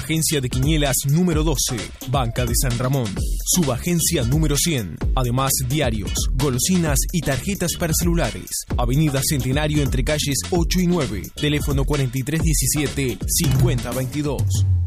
Agencia de Quinielas número 12, Banca de San Ramón. Subagencia número 100. Además, diarios, golosinas y tarjetas para celulares. Avenida Centenario entre calles 8 y 9. Teléfono 4317-5022.